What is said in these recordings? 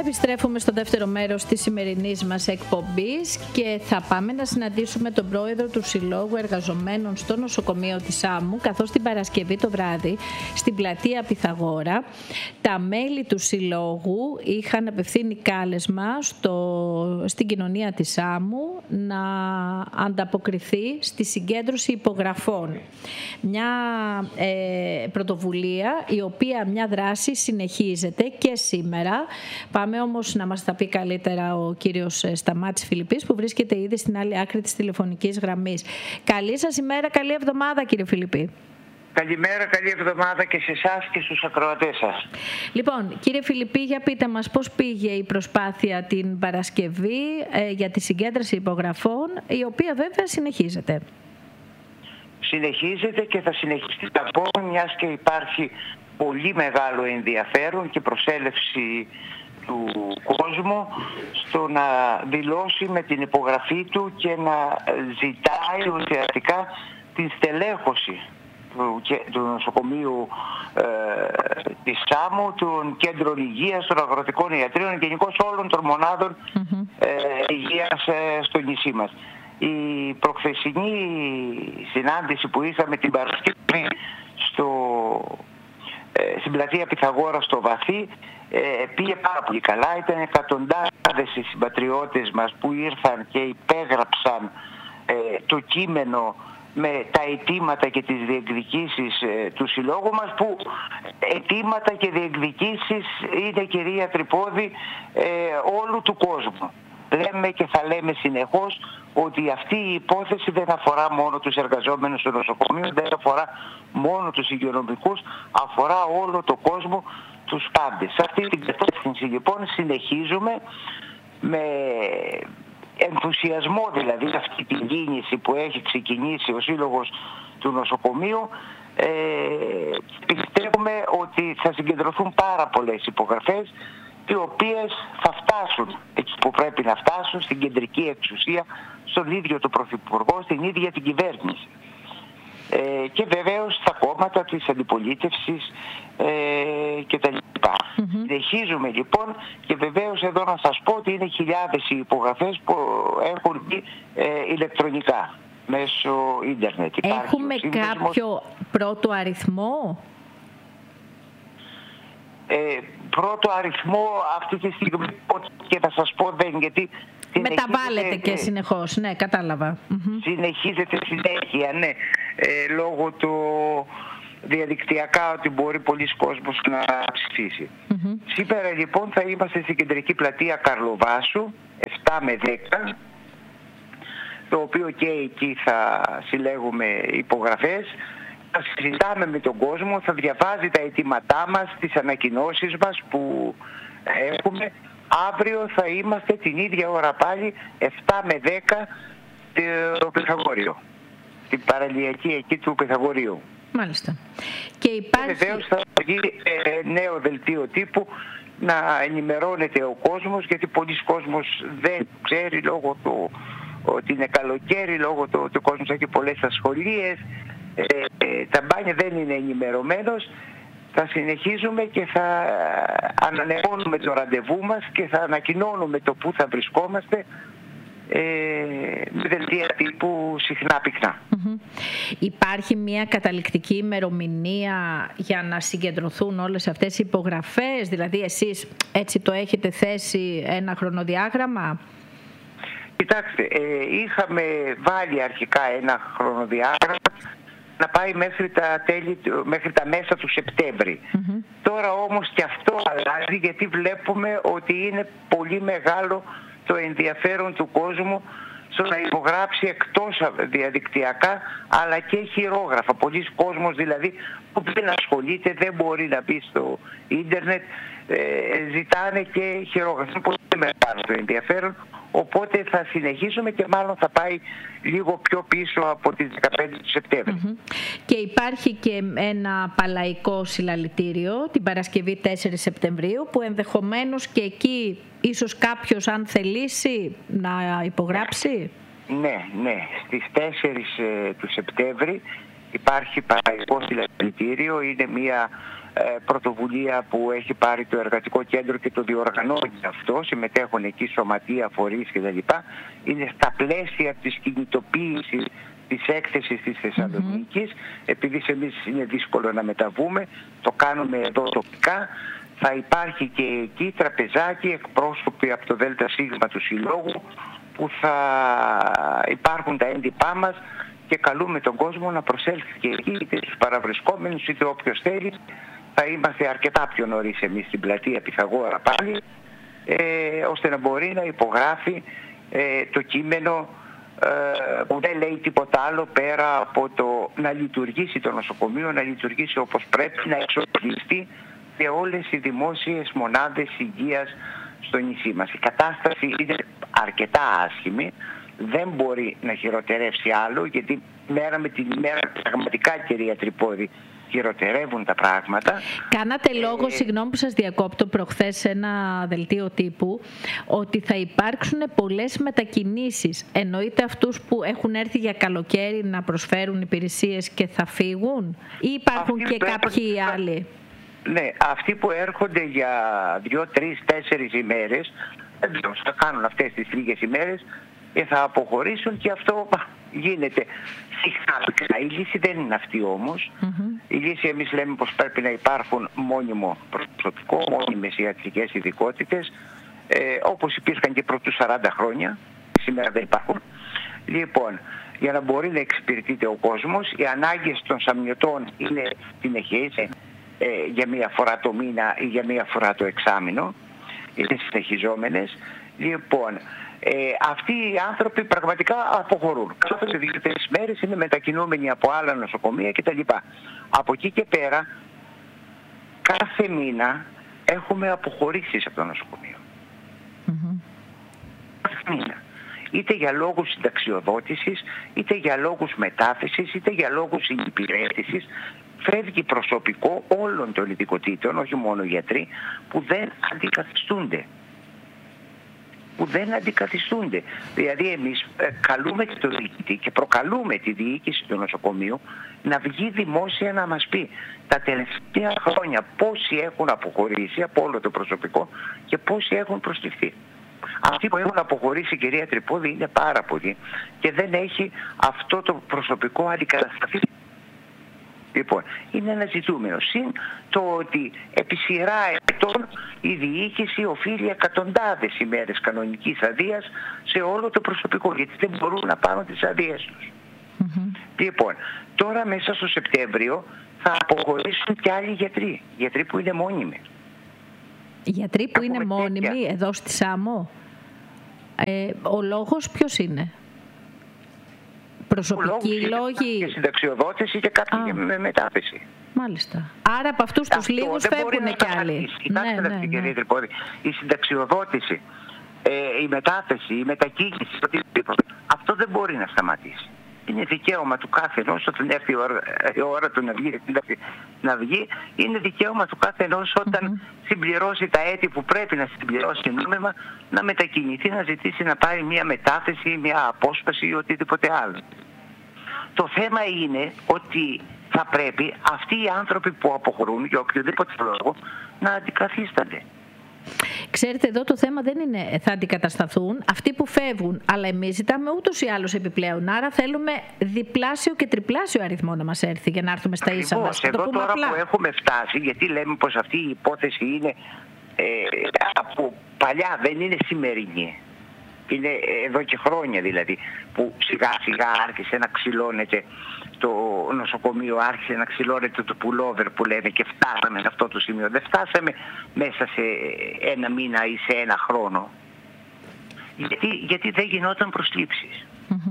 επιστρέφουμε στο δεύτερο μέρος της σημερινής μας εκπομπής και θα πάμε να συναντήσουμε τον πρόεδρο του Συλλόγου Εργαζομένων στο νοσοκομείο της Σάμου, καθώς την Παρασκευή το βράδυ στην πλατεία Πυθαγόρα τα μέλη του Συλλόγου είχαν απευθύνει κάλεσμα στην κοινωνία της Σάμου να ανταποκριθεί στη συγκέντρωση υπογραφών. Μια πρωτοβουλία η οποία μια δράση συνεχίζεται και σήμερα. Πάμε όμως να μας τα πει καλύτερα ο κύριος Σταμάτης Φιλιππής που βρίσκεται ήδη στην άλλη άκρη της τηλεφωνικής γραμμής. Καλή σας ημέρα, καλή εβδομάδα κύριε Φιλιππή. Καλημέρα, καλή εβδομάδα και σε εσάς και στους ακροατές σας. Λοιπόν, κύριε Φιλιππή, για πείτε μας πώς πήγε η προσπάθεια την Παρασκευή για τη συγκέντρωση υπογραφών, η οποία βέβαια συνεχίζεται. Συνεχίζεται και θα συνεχιστεί από μιας και υπάρχει πολύ μεγάλο ενδιαφέρον και προσέλευση του κόσμου στο να δηλώσει με την υπογραφή του και να ζητάει ουσιαστικά την στελέχωση του νοσοκομείου της Σάμου, των κέντρων υγείας, των αγροτικών ιατρίων, γενικώς όλων των μονάδων υγείας στο νησί μας. Η προχθεσινή συνάντηση που είχαμε την Παρασκευή στην πλατεία Πυθαγόρα στο Βαθύ πήγε πάρα πολύ καλά. Ήταν εκατοντάδες οι συμπατριώτες μας που ήρθαν και υπέγραψαν το κείμενο με τα αιτήματα και τις διεκδικήσεις του συλλόγου μας, που αιτήματα και διεκδικήσεις είναι κυρία τρυπόδη όλου του κόσμου. Λέμε και θα λέμε συνεχώς ότι αυτή η υπόθεση δεν αφορά μόνο τους εργαζόμενους στο νοσοκομείο, δεν αφορά μόνο τους υγειονομικούς, αφορά όλο τον κόσμο, τους πάντες. Σε αυτή την κατεύθυνση λοιπόν συνεχίζουμε με ενθουσιασμό, δηλαδή αυτή την κίνηση που έχει ξεκινήσει ο Σύλλογος του Νοσοκομείου. Πιστεύουμε ότι θα συγκεντρωθούν πάρα πολλές υπογραφές, οι οποίες θα φτάσουν εκεί που πρέπει να φτάσουν, στην κεντρική εξουσία, στον ίδιο τον Πρωθυπουργό, στην ίδια την κυβέρνηση. Και βεβαίως στα κόμματα της αντιπολίτευσης κτλ. Συνεχίζουμε λοιπόν και βεβαίως εδώ να σας πω ότι είναι χιλιάδες οι υπογραφές που έχουν μπει ηλεκτρονικά μέσω ίντερνετ. Έχουμε κάποιο πρώτο αριθμό? Πρώτο αριθμό αυτή τη στιγμή και θα σας πω δεν, γιατί μεταβάλλεται και συνεχώς, ναι, κατάλαβα. Συνεχίζεται συνέχεια, ναι, λόγω του διαδικτυακά ότι μπορεί πολλοί κόσμος να ψηφίσει. Σήμερα λοιπόν θα είμαστε στην κεντρική πλατεία Καρλοβάσου 7 με 10, το οποίο και εκεί θα συλλέγουμε υπογραφές. Θα συζητάμε με τον κόσμο, θα διαβάζει τα αιτήματά μας, τις ανακοινώσεις μας που έχουμε. Αύριο θα είμαστε την ίδια ώρα πάλι 7 με 10 στο Πυθαγόριο, την παραλιακή εκεί του Πυθαγορίου. Μάλιστα. Και υπάρχει... βεβαίως θα γίνει νέο δελτίο τύπου να ενημερώνεται ο κόσμος, γιατί πολλοί κόσμος δεν ξέρει λόγω του ότι είναι καλοκαίρι, λόγω του ότι ο κόσμος έχει πολλές ασχολίες. Τα μπάνια δεν είναι ενημερωμένος. Θα συνεχίζουμε και θα ανανεώνουμε το ραντεβού μας και θα ανακοινώνουμε το που θα βρισκόμαστε με δελτία τύπου συχνά πυκνά. Υπάρχει μια καταληκτική ημερομηνία για να συγκεντρωθούν όλες αυτές οι υπογραφές? Δηλαδή εσείς έτσι το έχετε θέσει ένα χρονοδιάγραμμα? Κοιτάξτε, είχαμε βάλει αρχικά ένα χρονοδιάγραμμα να πάει μέχρι τα μέσα του Σεπτέμβρη. Τώρα όμως και αυτό αλλάζει, γιατί βλέπουμε ότι είναι πολύ μεγάλο το ενδιαφέρον του κόσμου στο να υπογράψει εκτός διαδικτυακά αλλά και χειρόγραφα. Πολλοί κόσμος δηλαδή που δεν ασχολείται, δεν μπορεί να μπει στο ίντερνετ, ζητάνε και χειρόγραφα. Είναι πολύ μεγάλο το ενδιαφέρον, οπότε θα συνεχίσουμε και μάλλον θα πάει λίγο πιο πίσω από τις 15 του Σεπτέμβρη. Και υπάρχει και ένα παλαϊκό συλλαλητήριο την Παρασκευή 4 Σεπτεμβρίου που ενδεχομένως και εκεί ίσως κάποιος αν θελήσει να υπογράψει. Ναι. Στις 4 του Σεπτέμβρη υπάρχει παλαϊκό συλλαλητήριο. Είναι μια πρωτοβουλία που έχει πάρει το Εργατικό Κέντρο και το διοργανώνει αυτό, συμμετέχουν εκεί σωματεία, φορείς κτλ. Είναι στα πλαίσια της κινητοποίησης της έκθεσης της Θεσσαλονίκης, επειδή σε εμείς είναι δύσκολο να μεταβούμε, το κάνουμε εδώ τοπικά. Θα υπάρχει και εκεί τραπεζάκι, εκπρόσωποι από το ΔΣ του Συλλόγου, που θα υπάρχουν τα έντυπά μας και καλούμε τον κόσμο να προσέλθει και εκεί, είτε στους παραβρισκόμενους είτε όποιος θέλει. Θα είμαστε αρκετά πιο νωρίς εμείς στην πλατεία Πυθαγόρα πάλι, ώστε να μπορεί να υπογράφει το κείμενο που δεν λέει τίποτα άλλο πέρα από το να λειτουργήσει το νοσοκομείο, να λειτουργήσει όπως πρέπει, να εξοπλιστεί σε όλες οι δημόσιες μονάδες υγείας στο νησί μας. Η κατάσταση είναι αρκετά άσχημη, δεν μπορεί να χειροτερεύσει άλλο, γιατί μέρα με την ημέρα πραγματικά, κυρία Τρυπόδη, χειροτερεύουν τα πράγματα. Κάνατε λόγο, συγγνώμη που σας διακόπτω, προχθές σε ένα δελτίο τύπου, ότι θα υπάρξουν πολλές μετακινήσεις. Εννοείται αυτούς που έχουν έρθει για καλοκαίρι να προσφέρουν υπηρεσίες και θα φύγουν, ή υπάρχουν και κάποιοι άλλοι? Ναι, αυτοί που έρχονται για 2, 3, 4 ημέρες, θα κάνουν αυτές τις λίγες ημέρες και θα αποχωρήσουν, και αυτό γίνεται συχνά. Η λύση δεν είναι αυτή όμως. Η λύση, εμείς λέμε πως πρέπει να υπάρχουν μόνιμο προσωπικό, μόνιμες ιατρικές ειδικότητες, όπως υπήρχαν και πρωτού 40 χρόνια, σήμερα δεν υπάρχουν. Λοιπόν, για να μπορεί να εξυπηρετείται ο κόσμος, οι ανάγκες των σαμιωτών είναι συνεχείς, για μία φορά το μήνα ή για μία φορά το εξάμηνο, είναι συνεχιζόμενες. Λοιπόν, αυτοί οι άνθρωποι πραγματικά αποχωρούν. Κάθε 2-3 μέρες είναι μετακινούμενοι από άλλα νοσοκομεία κτλ. Από εκεί και πέρα, κάθε μήνα έχουμε αποχωρήσεις από το νοσοκομείο. Κάθε μήνα. Είτε για λόγους συνταξιοδότησης, είτε για λόγους μετάθεσης, είτε για λόγους υπηρέτησης. Φεύγει προσωπικό όλων των ειδικοτήτων, όχι μόνο γιατροί, που δεν αντικαθιστούνται. Δηλαδή εμείς καλούμε και το διοικητή και προκαλούμε τη διοίκηση του νοσοκομείου να βγει δημόσια να μας πει τα τελευταία χρόνια πόσοι έχουν αποχωρήσει από όλο το προσωπικό και πόσοι έχουν προσληφθεί. Αυτοί που έχουν αποχωρήσει, κυρία Τρυπόδη, είναι πάρα πολλοί και δεν έχει αυτό το προσωπικό αντικατασταθεί. Λοιπόν, είναι ένα ζητούμενο. Συν το ότι επί σειρά ετών η διοίκηση οφείλει εκατοντάδες ημέρες κανονικής αδείας σε όλο το προσωπικό, γιατί δεν μπορούν να πάρουν τις αδείες τους. Λοιπόν, τώρα μέσα στο Σεπτέμβριο θα αποχωρήσουν και άλλοι γιατροί που είναι μόνιμοι. Γιατροί που είναι μόνιμοι εδώ στη Σάμο. Ο λόγος ποιος είναι? Προσωπικοί λόγοι. Και συνταξιοδότηση και κάποιοι με μετάθεση. Μάλιστα. Άρα από αυτούς τους λίγους φεύγουν και άλλοι. Κοιτάξτε, κυρία Τρυπόδη, η συνταξιοδότηση, η μετάθεση, η μετακίνηση, αυτό δεν μπορεί να σταματήσει. Είναι δικαίωμα του κάθε ενός, όταν έρθει η ώρα του να βγει, είναι δικαίωμα του κάθε ενός όταν συμπληρώσει τα έτη που πρέπει να συμπληρώσει νόμιμα, να μετακινηθεί, να ζητήσει να πάρει μια μετάθεση, μια απόσπαση ή οτιδήποτε άλλο. Το θέμα είναι ότι θα πρέπει αυτοί οι άνθρωποι που αποχωρούν για οποιοδήποτε λόγο να αντικαθίστανται. Ξέρετε, εδώ το θέμα δεν είναι θα αντικατασταθούν αυτοί που φεύγουν, αλλά εμείς ζητάμε ούτως ή άλλως επιπλέον. Άρα θέλουμε διπλάσιο και τριπλάσιο αριθμό να μας έρθει για να έρθουμε στα ίσα μας. Εδώ τώρα απλά που έχουμε φτάσει, γιατί λέμε πως αυτή η υπόθεση είναι από παλιά, δεν είναι σημερινή. Είναι εδώ και χρόνια δηλαδή που σιγά σιγά άρχισε να ξυλώνεται το νοσοκομείο, άρχισε να ξυλώνεται το pullover που λέμε, και φτάσαμε σε αυτό το σημείο. Δεν φτάσαμε μέσα σε ένα μήνα ή σε ένα χρόνο. Γιατί δεν γινόταν προσλήψεις.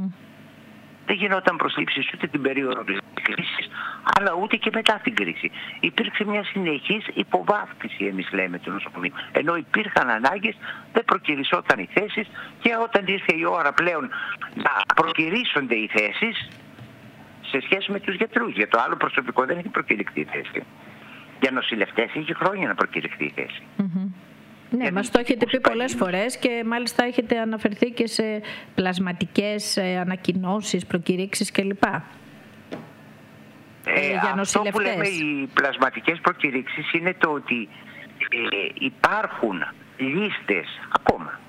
Δεν γινόταν προσλήψεις ούτε την περίοδο της κρίσης, αλλά ούτε και μετά την κρίση. Υπήρξε μια συνεχής υποβάθμιση, εμείς λέμε, του νοσοκομείου. Ενώ υπήρχαν ανάγκες, δεν προκυρησόταν οι θέσεις, και όταν ήρθε η ώρα πλέον να προκυρήσονται οι θέσεις, σε σχέση με τους γιατρούς, για το άλλο προσωπικό δεν έχει προκηρυχθεί η θέση. Για νοσηλευτές έχει χρόνια να προκηρυχθεί η θέση. Ναι, μας το έχετε πει πολλές φορές και μάλιστα έχετε αναφερθεί και σε πλασματικές ανακοινώσεις, προκηρύξεις κλπ. για νοσηλευτές. Αυτό που λέμε οι πλασματικές προκηρύξεις είναι το ότι υπάρχουν λίστες ακόμα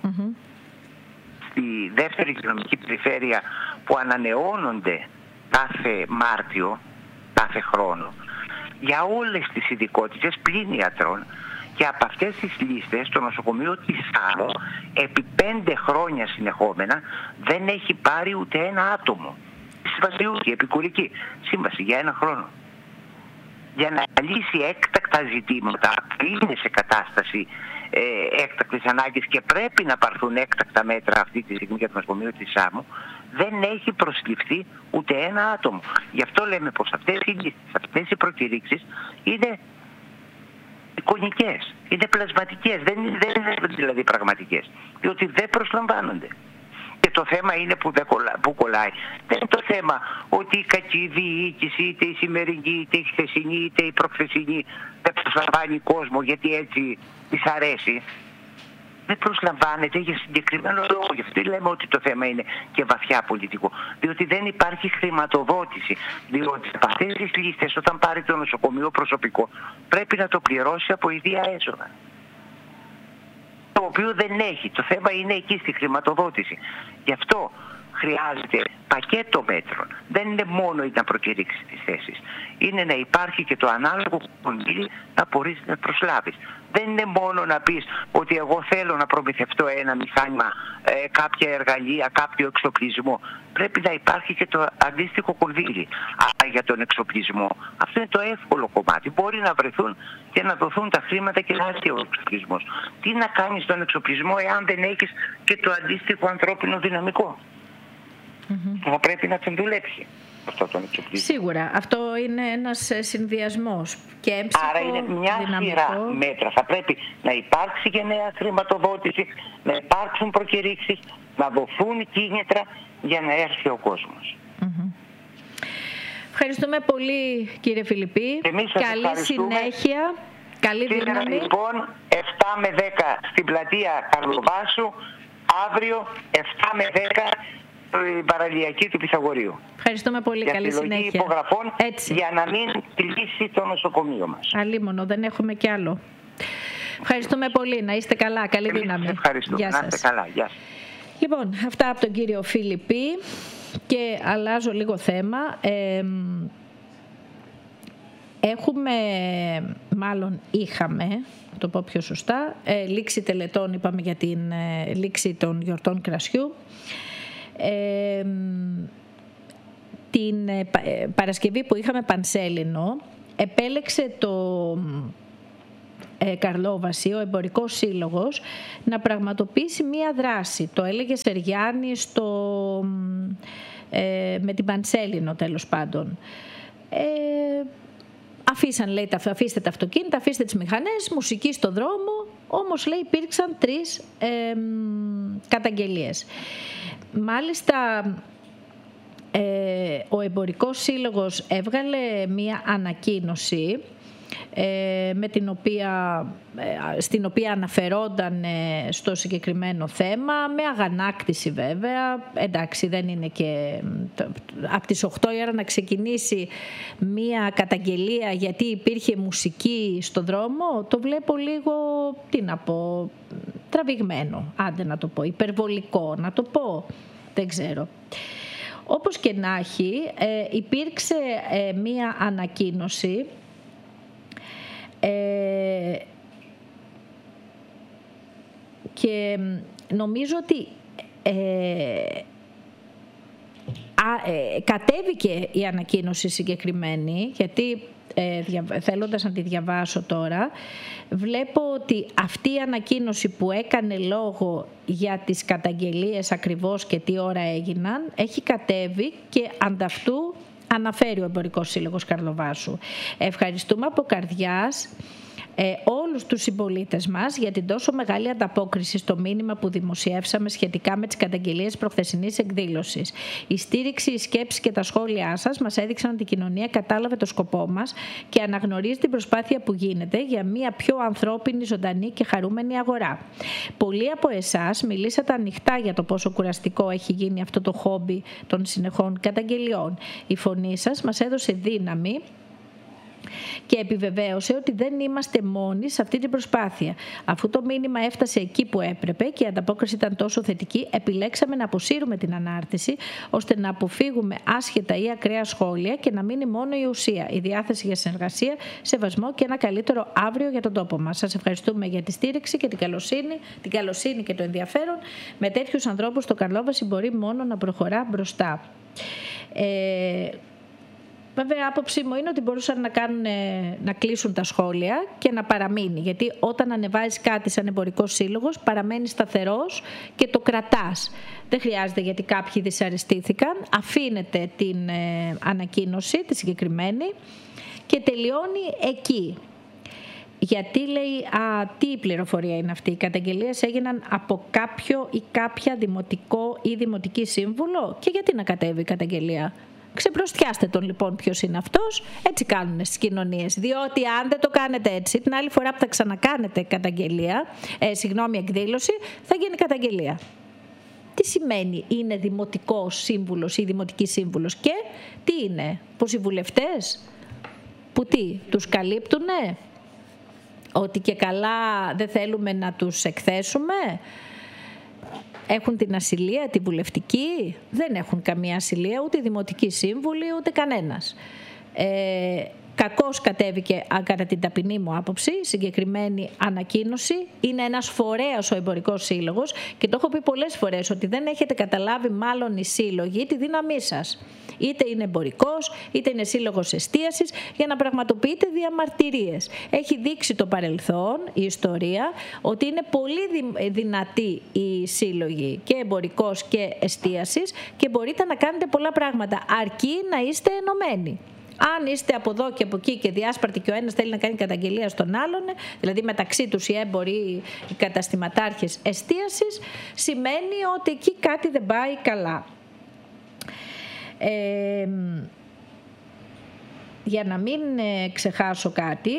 στη δεύτερη υγειονομική περιφέρεια που ανανεώνονται κάθε Μάρτιο, κάθε χρόνο, για όλες τις ειδικότητες πλην ιατρών, και από αυτές τις λίστες το νοσοκομείο της Σάμου επί 5 χρόνια συνεχόμενα δεν έχει πάρει ούτε ένα άτομο. Συμβασιούχη, επικουρική σύμβαση για 1 χρόνο. Για να λύσει έκτακτα ζητήματα, είναι σε κατάσταση έκτακτης ανάγκης και πρέπει να πάρθουν έκτακτα μέτρα αυτή τη στιγμή για το νοσοκομείο της Σάμου, δεν έχει προσληφθεί ούτε ένα άτομο. Γι' αυτό λέμε πως αυτές οι προκηρύξεις είναι εικονικές, είναι πλασματικές, δεν είναι δηλαδή πραγματικές, διότι δεν προσλαμβάνονται. Και το θέμα είναι που κολλάει. Δεν είναι το θέμα ότι η κακή διοίκηση, είτε η σημερινή, είτε η χθεσινή, είτε η προχθεσινή, δεν προσλαμβάνει κόσμο γιατί έτσι της αρέσει. Δεν προσλαμβάνεται για συγκεκριμένο λόγο. Γι' αυτό λέμε ότι το θέμα είναι και βαθιά πολιτικό. Διότι δεν υπάρχει χρηματοδότηση. Διότι από αυτές τις λίστες, όταν πάρει το νοσοκομείο προσωπικό, πρέπει να το πληρώσει από ιδία έσοδα, το οποίο δεν έχει. Το θέμα είναι εκεί στη χρηματοδότηση. Γι' αυτό χρειάζεται πακέτο μέτρων. Δεν είναι μόνο να προκηρύξει τις θέσεις. Είναι να υπάρχει και το ανάλογο κονδύλι να μπορείς να προσλάβεις. Δεν είναι μόνο να πεις ότι εγώ θέλω να προμηθευτώ ένα μηχάνημα, κάποια εργαλεία, κάποιο εξοπλισμό. Πρέπει να υπάρχει και το αντίστοιχο κονδύλι. Αλλά για τον εξοπλισμό, αυτό είναι το εύκολο κομμάτι. Μπορεί να βρεθούν και να δοθούν τα χρήματα και να έρθει ο εξοπλισμός. Τι να κάνεις στον εξοπλισμό εάν δεν έχεις και το αντίστοιχο ανθρώπινο δυναμικό? Θα πρέπει να τον δουλέψει αυτό τον εξοπλισμό. Σίγουρα. Αυτό είναι ένας συνδυασμός. Και άρα είναι μια σειρά μέτρα. Θα πρέπει να υπάρξει και νέα χρηματοδότηση, να υπάρξουν προκηρύξεις, να δοθούν κίνητρα για να έρθει ο κόσμος. Ευχαριστούμε πολύ, κύριε Φιλιππή. Καλή συνέχεια. Καλή δύναμη. Λοιπόν, 7 με 10 στην πλατεία Καρλοβάσου, αύριο 7 με 10 η παραλιακή του Πυθαγορείου. Ευχαριστούμε πολύ. Για καλή συνέχεια. Υπογραφών, για να μην κλείσει το νοσοκομείο μας. Αλίμονο, δεν έχουμε κι άλλο. Ευχαριστούμε πολύ. Να είστε καλά. Καλή δύναμη. Ευχαριστούμε. Γεια σας. Να είστε καλά. Γεια σας. Λοιπόν, αυτά από τον κύριο Φιλιππή, και αλλάζω λίγο θέμα. Είχαμε, το πω πιο σωστά, λήξη τελετών, είπαμε για την λήξη των γιορτών κρασιού. Την Παρασκευή που είχαμε Πανσέλινο, επέλεξε το Καρλόβαση, ο Εμπορικός Σύλλογος, να πραγματοποιήσει μία δράση. Το έλεγε Σεργιάννη με την Πανσέλινο, τέλος πάντων. Λέει, αφήστε τα αυτοκίνητα, αφήστε τις μηχανές, μουσική στο δρόμο. Όμως, λέει, υπήρξαν 3 καταγγελίες. Μάλιστα, ο Εμπορικός Σύλλογος έβγαλε μία ανακοίνωση στην οποία αναφερόταν στο συγκεκριμένο θέμα, με αγανάκτηση βέβαια. Εντάξει, δεν είναι και από τις 8 η ώρα να ξεκινήσει μία καταγγελία γιατί υπήρχε μουσική στο δρόμο. Το βλέπω λίγο, τι να πω, τραβηγμένο, άντε να το πω, υπερβολικό να το πω, δεν ξέρω. Όπως και να έχει, υπήρξε μία ανακοίνωση και νομίζω ότι κατέβηκε η ανακοίνωση συγκεκριμένη, γιατί θέλοντας να τη διαβάσω τώρα, βλέπω ότι αυτή η ανακοίνωση που έκανε λόγο για τις καταγγελίες ακριβώς και τι ώρα έγιναν, έχει κατέβει και ανταυτού αναφέρει ο Εμπορικός Σύλλογος Καρλοβάσου. Ευχαριστούμε από καρδιάς όλους τους συμπολίτες μας για την τόσο μεγάλη ανταπόκριση στο μήνυμα που δημοσιεύσαμε σχετικά με τις καταγγελίες προχθεσινής εκδήλωσης. Η στήριξη, οι σκέψεις και τα σχόλιά σας μας έδειξαν ότι η κοινωνία κατάλαβε το σκοπό μας και αναγνωρίζει την προσπάθεια που γίνεται για μια πιο ανθρώπινη, ζωντανή και χαρούμενη αγορά. Πολλοί από εσάς μιλήσατε ανοιχτά για το πόσο κουραστικό έχει γίνει αυτό το χόμπι των συνεχών καταγγελιών. Η φωνή σας μας έδωσε δύναμη Και επιβεβαίωσε ότι δεν είμαστε μόνοι σε αυτή την προσπάθεια. Αφού το μήνυμα έφτασε εκεί που έπρεπε και η ανταπόκριση ήταν τόσο θετική, επιλέξαμε να αποσύρουμε την ανάρτηση, ώστε να αποφύγουμε άσχετα ή ακραία σχόλια και να μείνει μόνο η ουσία, η διάθεση για συνεργασία, σεβασμό και ένα καλύτερο αύριο για τον τόπο μας. Σας ευχαριστούμε για τη στήριξη και την καλοσύνη και το ενδιαφέρον. Με τέτοιους ανθρώπους το Καρλόβαση μπορεί μόνο να προχωρά μπροστά. Βέβαια, άποψή μου είναι ότι μπορούσαν να κλείσουν τα σχόλια και να παραμείνει. Γιατί όταν ανεβάζεις κάτι σαν εμπορικός σύλλογος, παραμένεις σταθερός και το κρατάς. Δεν χρειάζεται, γιατί κάποιοι δυσαρεστήθηκαν. Αφήνεται την ανακοίνωση, τη συγκεκριμένη, και τελειώνει εκεί. Γιατί λέει, τι πληροφορία είναι αυτή? Οι καταγγελίες έγιναν από κάποιο ή κάποια δημοτικό ή δημοτική σύμβουλο. Και γιατί να κατέβει η καταγγελία? Ξεπροστιάστε τον λοιπόν ποιος είναι αυτός. Έτσι κάνουν στις κοινωνίες. Διότι αν δεν το κάνετε έτσι, την άλλη φορά που θα ξανακάνετε εκδήλωση, θα γίνει καταγγελία. Τι σημαίνει είναι δημοτικός σύμβουλος ή δημοτική σύμβουλος? Και τι είναι? Πως οι βουλευτές που τους καλύπτουνε? Ότι και καλά δεν θέλουμε να τους εκθέσουμε? Έχουν την ασυλία, τη βουλευτική? Δεν έχουν καμία ασυλία, ούτε οι δημοτικοί σύμβουλοι, ούτε κανένας. Κακώς κατέβηκε, κατά την ταπεινή μου άποψη, συγκεκριμένη ανακοίνωση. Είναι ένας φορέας ο εμπορικός σύλλογος και το έχω πει πολλές φορές ότι δεν έχετε καταλάβει μάλλον οι σύλλογοι τη δύναμή σας. Είτε είναι εμπορικός, είτε είναι σύλλογος εστίασης, για να πραγματοποιείτε διαμαρτυρίες. Έχει δείξει το παρελθόν, η ιστορία, ότι είναι πολύ δυνατοί οι σύλλογοι και εμπορικός και εστίασης και μπορείτε να κάνετε πολλά πράγματα, αρκεί να είστε ενωμένοι. Αν είστε από εδώ και από εκεί και διάσπαρτοι και ο ένας θέλει να κάνει καταγγελία στον άλλον, δηλαδή μεταξύ τους οι έμποροι, οι καταστηματάρχες εστίασης, σημαίνει ότι εκεί κάτι δεν πάει καλά. Για να μην ξεχάσω κάτι,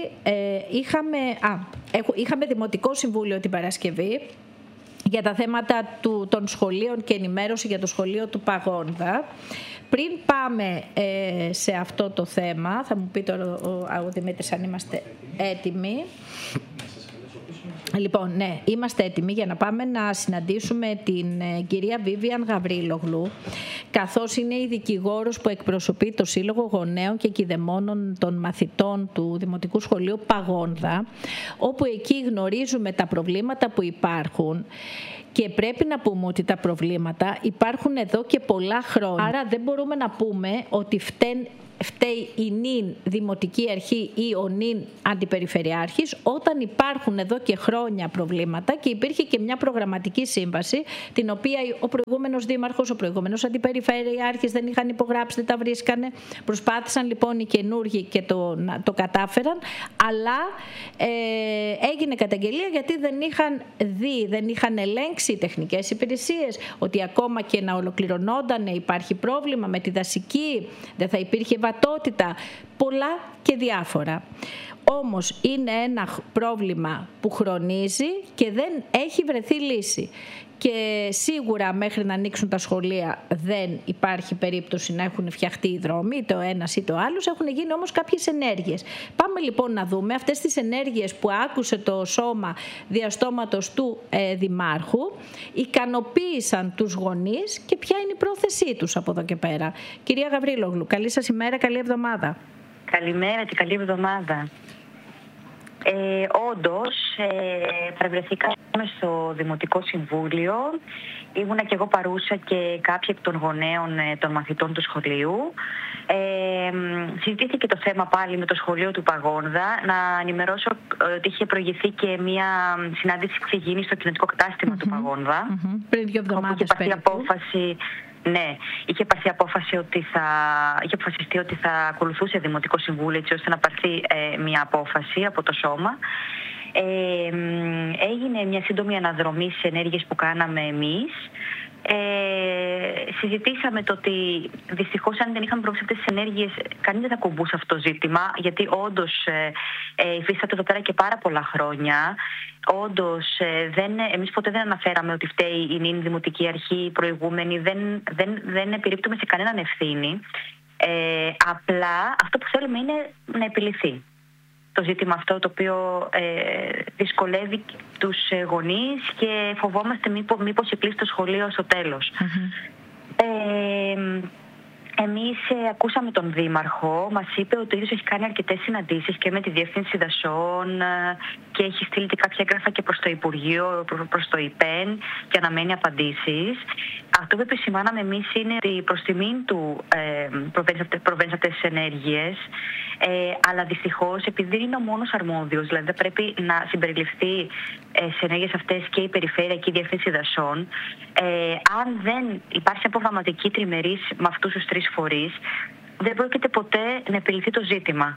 είχαμε Δημοτικό Συμβούλιο την Παρασκευή για τα θέματα των σχολείων και ενημέρωση για το σχολείο του Παγόνδα. Πριν πάμε σε αυτό το θέμα, θα μου πει τώρα ο Δημήτρης αν είμαστε έτοιμοι. Λοιπόν, ναι, είμαστε έτοιμοι για να πάμε να συναντήσουμε την κυρία Βίβιαν Γαβρίλογλου, καθώς είναι η δικηγόρος που εκπροσωπεί το Σύλλογο Γονέων και Κηδεμόνων των Μαθητών του Δημοτικού Σχολείου Παγόνδα, όπου εκεί γνωρίζουμε τα προβλήματα που υπάρχουν. Και πρέπει να πούμε ότι τα προβλήματα υπάρχουν εδώ και πολλά χρόνια. Άρα δεν μπορούμε να πούμε ότι φταίει η νυν Δημοτική Αρχή ή ο νυν Αντιπεριφερειάρχης, όταν υπάρχουν εδώ και χρόνια προβλήματα και υπήρχε και μια προγραμματική σύμβαση, την οποία ο προηγούμενος δήμαρχος, ο προηγούμενος Αντιπεριφερειάρχης δεν είχαν υπογράψει, δεν τα βρίσκανε. Προσπάθησαν λοιπόν οι καινούργοι και το κατάφεραν, αλλά έγινε καταγγελία γιατί δεν είχαν ελέγξει οι τεχνικές υπηρεσίες, ότι ακόμα και να ολοκληρωνόταν υπάρχει πρόβλημα με τη δασική, δεν θα υπήρχε βατότητα, πολλά και διάφορα. Όμως είναι ένα πρόβλημα που χρονίζει και δεν έχει βρεθεί λύση. Και σίγουρα μέχρι να ανοίξουν τα σχολεία δεν υπάρχει περίπτωση να έχουν φτιαχτεί οι δρόμοι, είτε ο ένας είτε ο άλλος. Έχουν γίνει όμως κάποιες ενέργειες. Πάμε λοιπόν να δούμε αυτές τις ενέργειες που άκουσε το σώμα διαστόματος του Δημάρχου, ικανοποίησαν τους γονείς και ποια είναι η πρόθεσή τους από εδώ και πέρα. Κυρία Γαβρίλογλου, καλή σας ημέρα, καλή εβδομάδα. Καλημέρα και καλή εβδομάδα. Όντως, παρευρεθήκαμε στο Δημοτικό Συμβούλιο. Ήμουνα και εγώ παρούσα και κάποιοι εκ των γονέων των μαθητών του σχολείου. Συζητήθηκε το θέμα πάλι με το σχολείο του Παγόνδα. Να ενημερώσω ότι είχε προηγηθεί και μια συνάντηση που είχε γίνει στο κοινοτικό κατάστημα του Παγόνδα. Πριν 2 εβδομάδες περίπου. Ναι, είχε αποφασιστεί ότι θα ακολουθούσε Δημοτικό Συμβούλιο, έτσι ώστε να πάρθει μια απόφαση από το σώμα. Έγινε μια σύντομη αναδρομή στις ενέργειες που κάναμε εμείς. Συζητήσαμε το ότι δυστυχώς αν δεν είχαμε πρόβληση αυτές τις ενέργειες, κανείς δεν θα κουμπούσε αυτό το ζήτημα, γιατί όντως υφίσταται εδώ πέρα και πάρα πολλά χρόνια. Όντως, εμείς ποτέ δεν αναφέραμε ότι φταίει η νυν Δημοτική Αρχή, η προηγούμενη, δεν επιρρύπτουμε σε κανέναν ευθύνη. Απλά αυτό που θέλουμε είναι να επιληθεί το ζήτημα αυτό, το οποίο δυσκολεύει τους γονείς και φοβόμαστε μήπως κλείσει το σχολείο στο τέλος. Εμείς ακούσαμε τον Δήμαρχο, μας είπε ότι ο ίδιος έχει κάνει αρκετές συναντήσεις και με τη Διεύθυνση Δασών και έχει στείλει και κάποια έγγραφα και προς το Υπουργείο, προς το ΙΠΕΝ και αναμένει απαντήσεις. Αυτό που επισημάναμε εμείς είναι ότι προς τιμήν του προβαίνει αυτές τις ενέργειες, αλλά δυστυχώς επειδή είναι ο μόνος αρμόδιος, δηλαδή δεν πρέπει να συμπεριληφθεί σε ενέργειες αυτές και η Περιφέρεια και η Διεύθυνση Δασών, αν δεν υπάρχει απογραμματική τριμερής με αυτούς τους τρεις φορείς, δεν πρόκειται ποτέ να επιληθεί το ζήτημα.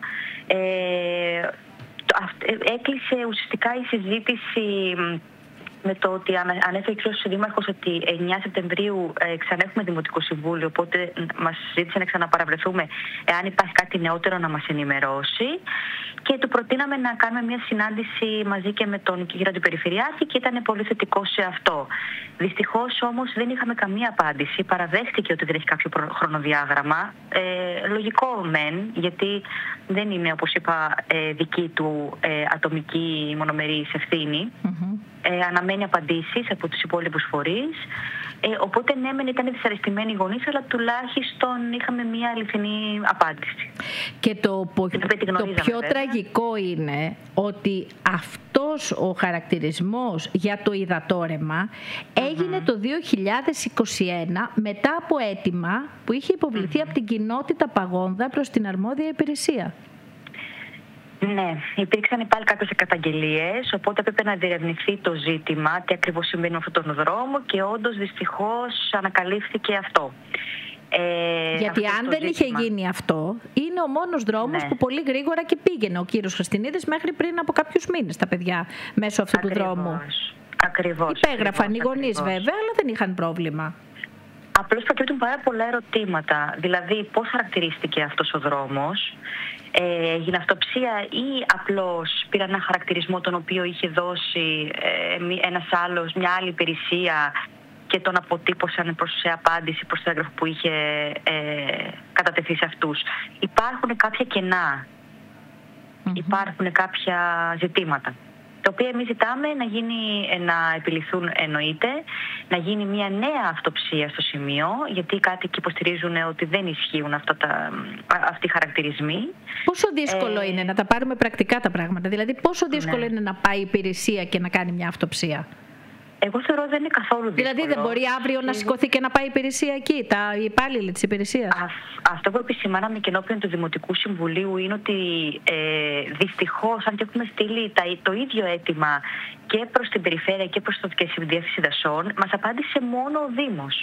Έκλεισε ουσιαστικά η συζήτηση με το ότι ανέφερε ο Δήμαρχος ότι 9 Σεπτεμβρίου ξανά έχουμε Δημοτικό Συμβούλιο, οπότε μας ζήτησε να ξαναπαραβρεθούμε εάν υπάρχει κάτι νεότερο να μας ενημερώσει, και του προτείναμε να κάνουμε μια συνάντηση μαζί και με τον κύριο Αντιπεριφερειάρχη και ήταν πολύ θετικό σε αυτό. Δυστυχώς όμως δεν είχαμε καμία απάντηση, παραδέχτηκε ότι δεν έχει κάποιο χρονοδιάγραμμα, λογικό μεν, γιατί δεν είναι, όπως είπα, δική του ατομική μονομερής ευθύνη. Αναμένει απαντήσεις από τους υπόλοιπους φορείς. Οπότε ναι, μεν ήταν δυσαρεστημένοι οι γονείς, αλλά τουλάχιστον είχαμε μια αληθινή απάντηση. Και το πιο τραγικό είναι ότι αυτός ο χαρακτηρισμός για το υδατόρεμα έγινε το 2021 μετά από αίτημα που είχε υποβληθεί από την κοινότητα Παγόνδα προς την αρμόδια υπηρεσία. Ναι, υπήρξαν πάλι κάποιες καταγγελίες, οπότε έπρεπε να διερευνηθεί το ζήτημα, τι ακριβώς συμβαίνει με αυτόν τον δρόμο, και όντως δυστυχώς ανακαλύφθηκε αυτό. Γιατί αν δεν είχε γίνει αυτό, είναι ο μόνος δρόμος που πολύ γρήγορα και πήγαινε ο κύριος Χριστινίδης μέχρι πριν από κάποιους μήνες τα παιδιά μέσω αυτού του δρόμου. Ακριβώς. Υπέγραφαν οι γονείς βέβαια, αλλά δεν είχαν πρόβλημα. Απλώς προκύπτουν πάρα πολλά ερωτήματα. Δηλαδή, πώς χαρακτηρίστηκε αυτός ο δρόμος, έγινε αυτοψία ή απλώς πήραν ένα χαρακτηρισμό τον οποίο είχε δώσει μια άλλη υπηρεσία και τον αποτύπωσαν σε απάντηση προς το έγγραφο που είχε κατατεθεί σε αυτούς. Υπάρχουν κάποια κενά, υπάρχουν κάποια ζητήματα, τα οποία εμείς ζητάμε να επιληθούν, εννοείται, να γίνει μια νέα αυτοψία στο σημείο, γιατί οι κάτοικοι υποστηρίζουν ότι δεν ισχύουν αυτοί οι χαρακτηρισμοί. Πόσο δύσκολο είναι να τα πάρουμε πρακτικά τα πράγματα, δηλαδή πόσο δύσκολο είναι να πάει η υπηρεσία και να κάνει μια αυτοψία? Εγώ θεωρώ δεν είναι καθόλου δύσκολο. Δηλαδή δεν μπορεί αύριο να σηκωθεί και να πάει η υπηρεσία εκεί, οι υπάλληλοι της υπηρεσίας? Αυτό που επισημάναμε και ενώπιον του Δημοτικού Συμβουλίου είναι ότι δυστυχώς, αν και έχουμε στείλει το ίδιο αίτημα και προς την Περιφέρεια και προς τη Διεύθυνση Δασών, μας απάντησε μόνο ο Δήμος.